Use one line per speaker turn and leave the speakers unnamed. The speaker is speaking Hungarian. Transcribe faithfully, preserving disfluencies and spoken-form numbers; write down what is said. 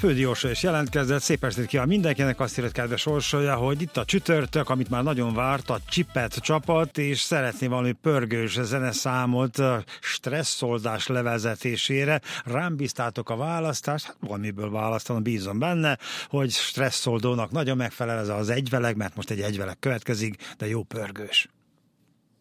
Földi Orsolya is jelentkezett, szép estét kíván mindenkinek, azt írott kedves Orsolya, hogy itt a csütörtök, amit már nagyon várt, a Csipet csapat, és szeretné valami pörgős zeneszámot a stresszoldás levezetésére. Rám bíztátok a választást, hát valamiből választanom, bízom benne, hogy stresszoldónak nagyon megfelel ez az egyveleg, mert most egy egyveleg következik, de jó pörgős.